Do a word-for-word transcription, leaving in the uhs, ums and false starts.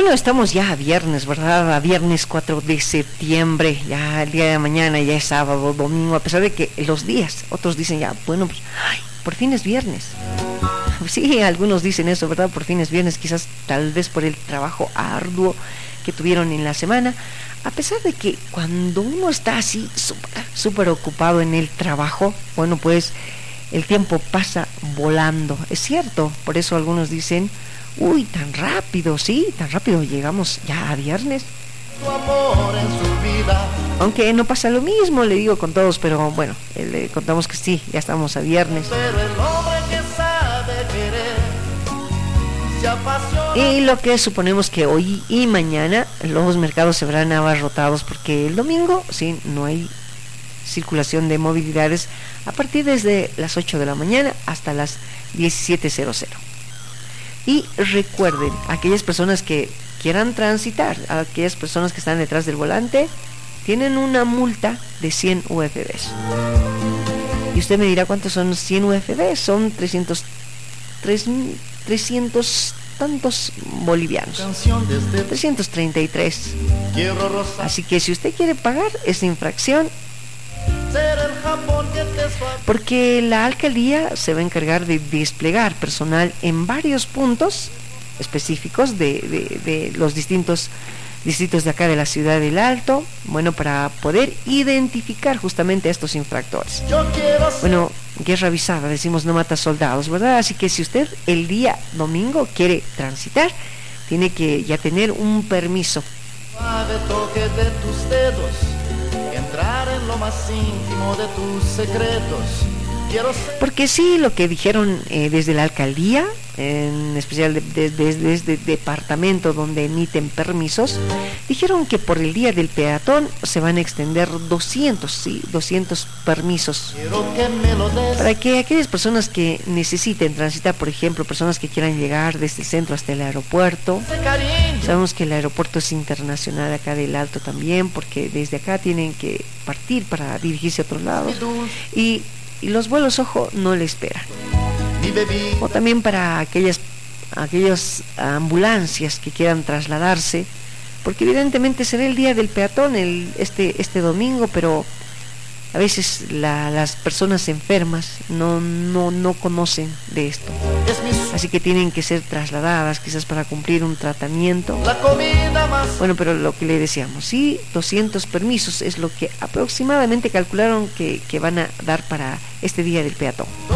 Bueno, estamos ya a viernes, ¿verdad? A viernes cuatro de septiembre, ya el día de mañana ya es sábado, domingo, a pesar de que los días, otros dicen ya, bueno, pues, ay, por fin es viernes. Sí, algunos dicen eso, ¿verdad? Por fin es viernes, quizás tal vez por el trabajo arduo que tuvieron en la semana, a pesar de que cuando uno está así súper, súper ocupado en el trabajo, bueno, pues el tiempo pasa volando, es cierto, por eso algunos dicen, uy, tan rápido, sí, tan rápido llegamos ya a viernes. Tu amor en su vida. Aunque no pasa lo mismo, le digo con todos, pero bueno, eh, le contamos que sí, ya estamos a viernes. Pero el hombre que sabe querer se apasiona. Y lo que suponemos que hoy y mañana los mercados se verán abarrotados porque el domingo, sí, no hay circulación de movilidades a partir desde las ocho de la mañana hasta las diecisiete cero cero. Y recuerden, aquellas personas que quieran transitar, aquellas personas que están detrás del volante, tienen una multa de cien U F Bs. Y usted me dirá cuántos son cien U F Bs, son trescientos, trescientos tantos bolivianos, trescientos treinta y tres. Así que si usted quiere pagar esa infracción, porque la alcaldía se va a encargar de desplegar personal en varios puntos específicos de, de, de los distintos distritos de acá de la ciudad del Alto, bueno, para poder identificar justamente a estos infractores. Bueno, guerra avisada, decimos no mata soldados, ¿verdad? Así que si usted el día domingo quiere transitar, tiene que ya tener un permiso. Suave toque de tus dedos, entrar en lo más íntimo de tus secretos. Quiero ser... Porque sí, lo que dijeron eh, desde la alcaldía, en especial desde de, de, de, de departamento donde emiten permisos, dijeron que por el día del peatón se van a extender doscientos, sí, doscientos permisos. Quiero que me lo des. Para que aquellas personas que necesiten transitar, por ejemplo, personas que quieran llegar desde el centro hasta el aeropuerto. Sabemos que el aeropuerto es internacional acá del Alto también, porque desde acá tienen que partir para dirigirse a otros lados. Y, y los vuelos, ojo, no le esperan. O también para aquellas, aquellas ambulancias que quieran trasladarse, porque evidentemente será el día del peatón el, este, este domingo, pero a veces la, las personas enfermas no, no, no conocen de esto. Así que tienen que ser trasladadas quizás para cumplir un tratamiento. La comida más... Bueno, pero lo que le decíamos, sí, doscientos permisos es lo que aproximadamente calcularon que, que van a dar para este día del peatón.